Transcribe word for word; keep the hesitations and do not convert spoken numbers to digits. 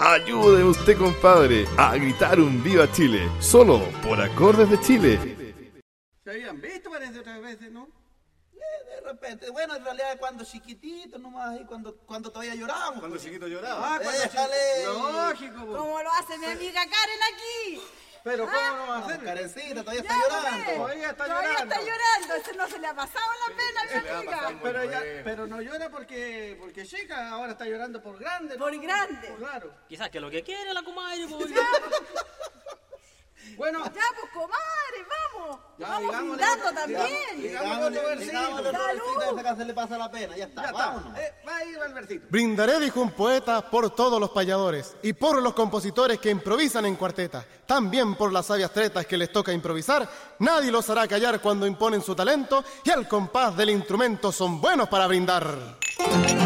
Ayude usted, compadre, a gritar un Viva Chile, solo por Acordes de Chile. Se habían visto, parece, otras veces, ¿no? Eh, de repente, bueno, en realidad cuando chiquitito nomás, ahí cuando, cuando todavía llorábamos. Cuando pues. chiquito lloraba. Ah, cuando Déjale. Lógico, po. Como lo hace mi amiga Karen aquí. Pero ¿cómo no va a No, hacer? Karencita, todavía Ya, está llorando. pues. Todavía está Todavía llorando. está llorando. Eso no se le ha pasado la pena a Se le mi va a amiga. pasar muy Pero, ya, pero no llora porque, porque chica, ahora está llorando por grande. ¿no? Por grande. Por claro. Quizás que lo que quiere la comadre, pues. Bueno, Ya, pues, comadre, vamos. Ya, vamos digámosle- brindando también. Digamos otro versito. Digámosle otro Salud. versito, hasta que se le pasa la pena, ya está, ya está. vámonos. Eh, va a ir al versito. Brindaré, dijo un poeta, por todos los payadores y por los compositores que improvisan en cuarteta. También por las sabias tretas que les toca improvisar. Nadie los hará callar cuando imponen su talento y al compás del instrumento son buenos para brindar.